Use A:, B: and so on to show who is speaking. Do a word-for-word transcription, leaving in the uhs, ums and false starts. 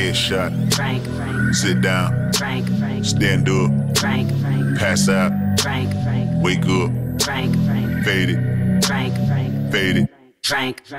A: Headshot.
B: Frank, Frank,
A: Sit down.
B: Frank, Frank,
A: Stand up.
B: Frank, Frank,
A: Pass out.
B: Frank, Frank,
A: Wake up.
B: Frank, Frank,
A: Fade it.
B: Frank, Frank,
A: Fade it.
B: Frank, Frank.